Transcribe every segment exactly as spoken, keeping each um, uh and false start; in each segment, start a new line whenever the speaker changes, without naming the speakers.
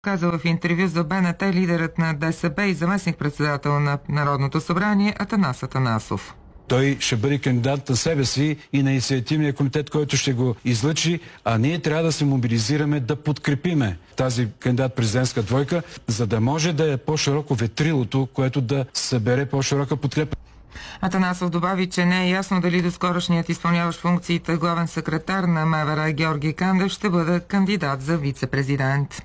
Каза в интервю за БНТ лидерът на ДСБ и заместник-председател на Народното събрание Атанас Атанасов.
Той ще бъде кандидат на себе си и на инициативния комитет, който ще го излъчи, а ние трябва да се мобилизираме да подкрепиме тази кандидат-президентска двойка, за да може да е по-широко ветрилото, което да събере по-широка подкрепа.
Атанасов добави, че не е ясно дали доскорошният изпълняващ функциите главен секретар на МВР Георги Кандев ще бъде кандидат за вице-президент.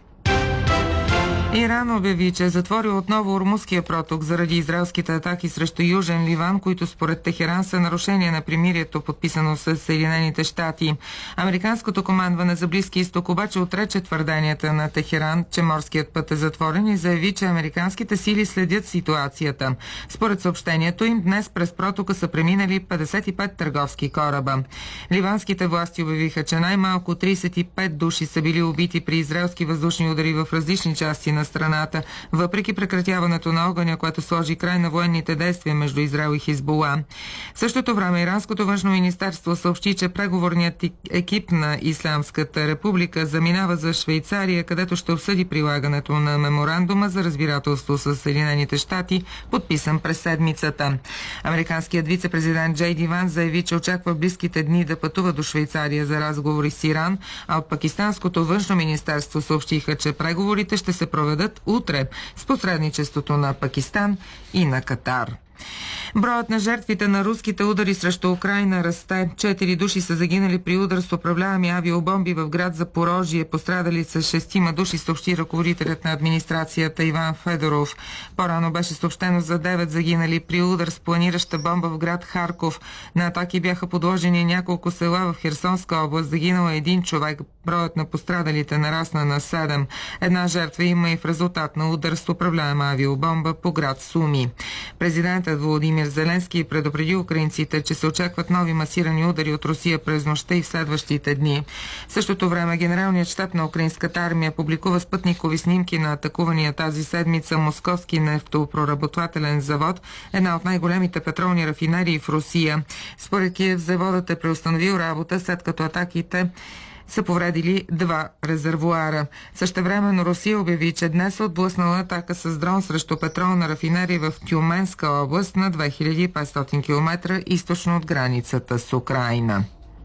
Иран обяви, че е затворил отново Ормузския проток заради израелските атаки срещу Южен Ливан, които според Техеран са нарушение на примирието, подписано с Съединените щати. Американското командване за Близки изток обаче отрече твърденията на Техеран, че морският път е затворен и заяви, че американските сили следят ситуацията. Според съобщението им, днес през протока са преминали петдесет и пет търговски кораба. Ливанските власти обявиха, че най-малко тридесет и пет души са били убити при израелски въздушни удари в различни части на страната, въпреки прекратяването на огъня, което сложи край на военните действия между Израел и Хизбула. В същото време Иранското външно министерство съобщи, че преговорният екип на Ислямската република заминава за Швейцария, където ще обсъди прилагането на меморандума за разбирателство с Съединените щати, подписан през седмицата. Американският вице-президент Джей Ди Ванс заяви, че очаква в близките дни да пътува до Швейцария за разговори с Иран, а от Пакистанското външно министерство съобщиха, че преговорите ще се проведат утре с посредничеството на Пакистан и на Катар. Броят на жертвите на руските удари срещу Украйна расте. Четири души са загинали при удар с управляеми авиобомби в град Запорожие. Пострадали са шестима души, съобщи ръководителят на администрацията Иван Федоров. По-рано беше съобщено за девет загинали при удар с планираща бомба в град Харков. На атаки бяха подложени няколко села в Херсонска област. Загинал е един човек. Броят на пострадалите нарасна на седем. Една жертва има и в резултат на удар с управляема авиобомба по град Суми. Президентът Володимир Зеленски предупреди украинците, че се очакват нови масирани удари от Русия през нощта и в следващите дни. В същото време генералният щаб на украинската армия публикува спътникови снимки на атакувания тази седмица московски нефтопроработвателен завод, една от най-големите петролни рафинерии в Русия. Според Киев заводът е преустановил работа, след като атаките са повредили два резервоара. Същевременно Русия обяви, че днес е отблъснала атака с дрон срещу петролна рафинерия в Тюменска област на две хиляди и петстотин километра източно от границата с Украйна.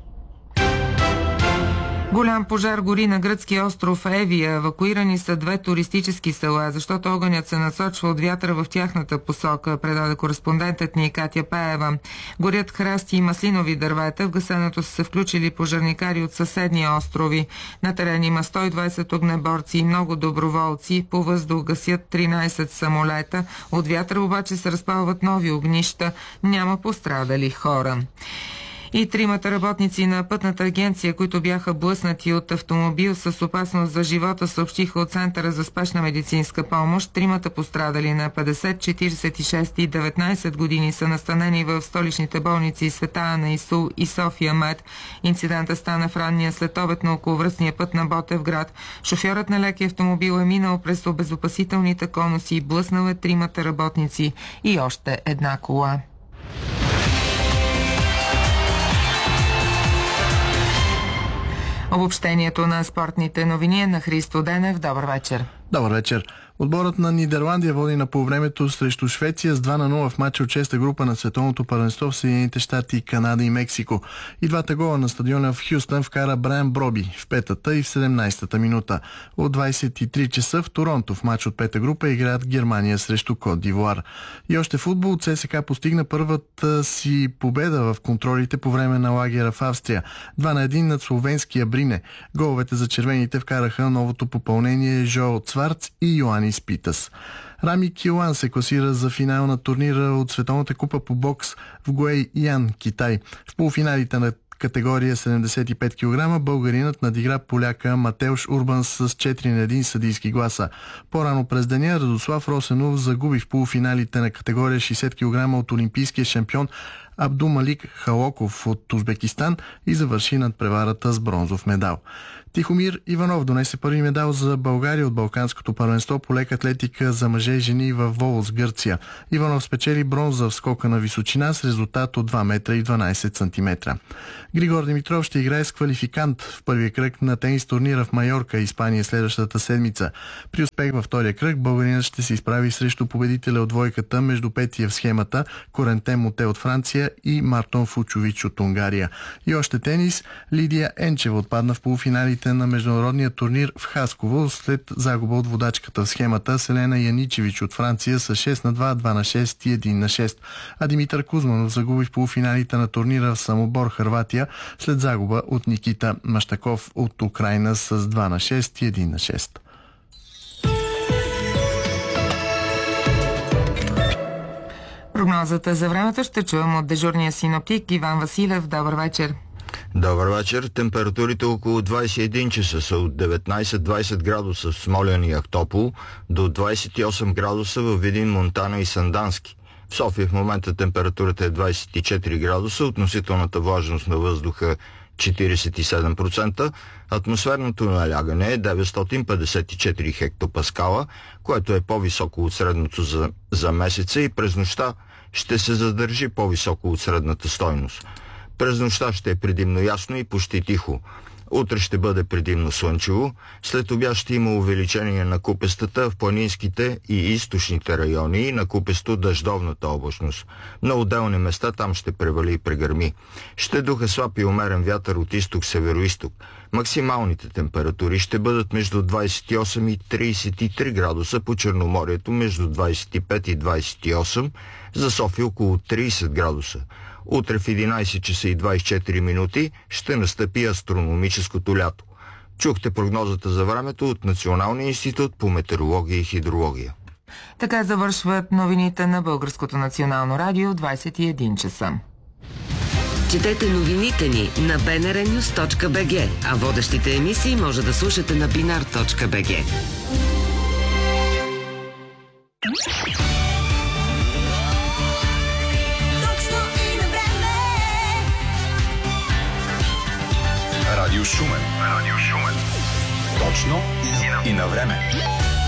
Голям пожар гори на гръцкия остров Евия. Евакуирани са две туристически села, защото огънят се насочва от вятъра в тяхната посока, предаде кореспондентът ни Катя Пеева. Горят храсти и маслинови дървета. В гасенето са се включили пожарникари от съседни острови. На терен има сто и двадесет огнеборци и много доброволци. По въздух гасят тринадесет самолета. От вятъра обаче се разпалват нови огнища. Няма пострадали хора. И тримата работници на пътната агенция, които бяха блъснати от автомобил с опасност за живота, съобщиха от Центъра за спешна медицинска помощ. Тримата пострадали на петдесет, четиридесет и шест и деветнадесет години са настанени в столичните болници Света Ана Исул и София Мед. Инцидентът стана в ранния следобед на околовръстния път на Ботевград. Шофьорът на лекия автомобил е минал през обезопасителните конуси и блъснал е тримата работници и още една кола. Обобщението на спортните новини е на Христо Денев. Добър вечер.
Добър вечер. Отборът на Нидерландия води на полувремето срещу Швеция с два на нула в матча от шеста група на световното първенство в Съединените щати, Канада и Мексико. И двата гола на стадиона в Хюстън вкара Брайан Броби в петата и в седемнадесетата минута. От двадесет и три часа в Торонто в матч от пета група играят Германия срещу Кот д'Ивуар. И още футбол. ЦСКА постигна първата си победа в контролите по време на лагера в Австрия. два на един над словенския Брине. Головете за червените вкараха новото попълнение Жоел Цварц и Йоанис Питас. Рами Килан се класира за финал на турнира от Световната купа по бокс в Гуей Ян, Китай. В полуфиналите на категория седемдесет и пет килограма българинът надигра поляка Матеуш Урбан с четири на един съдийски гласа. По-рано през деня Радослав Росенов загуби в полуфиналите на категория шейсет килограма от олимпийския шампион Абдумалик Халоков от Узбекистан и завърши над преварата с бронзов медал. Тихомир Иванов донесе първи медал за България от Балканското първенство по лека атлетика за мъже и жени в Волос, Гърция. Иванов спечели бронза в скока на височина с резултат от два метра и дванадесет сантиметра. Григор Димитров ще играе с квалификант в първия кръг на тенис турнира в Майорка, Испания, следващата седмица. При успех във втория кръг българинът ще се изправи срещу победителя от двойката между петия в схемата Корентен Моте от Франция и Мартон Фучович от Унгария. И още тенис. Лидия Енчева отпадна в полуфиналите на международния турнир в Хасково след загуба от водачката в схемата Селена Яничевич от Франция с шест на два, два на шест и едно на шест. А Димитър Кузманов загуби в полуфиналите на турнира в Самобор, Хърватия, след загуба от Никита Маштаков от Украйна с два на шест и едно на шест.
Прогнозата за времето ще чуем от дежурния синоптик Иван Василев. Добър вечер.
Добър вечер. Температурите около двадесет и един часа са от деветнадесет до двадесет градуса в Смолян и Ахтопол до двадесет и осем градуса в Видин, Монтана и Сандански. В София в момента температурата е двадесет и четири градуса, относителната влажност на въздуха четиридесет и седем процента, атмосферното налягане е деветстотин петдесет и четири хектопаскала, което е по-високо от средното за, за месеца и през нощта ще се задържи по-високо от средната стойност. През нощта ще е предимно ясно и почти тихо. Утре ще бъде предимно слънчево, след обяд ще има увеличение на купестата в планинските и източните райони и на купесто дъждовната облачност. На отделни места там ще превали и прегърми. Ще духа слаб и умерен вятър от изток-североизток. Максималните температури ще бъдат между двадесет и осем и тридесет и три градуса, по Черноморието между двадесет и пет и двадесет и осем, за София около тридесет градуса. Утре в единадесет часа и двадесет и четири минути ще настъпи астрономическото лято. Чухте прогнозата за времето от Националния институт по метеорология и хидрология.
Така завършват новините на Българското национално радио, двадесет и един часа.
Четете новините ни на би ен ар нюз точка би джи, а водещите емисии може да слушате на бинар точка би джи.
Радио Шумен. Радио Шумен. Точно и на време.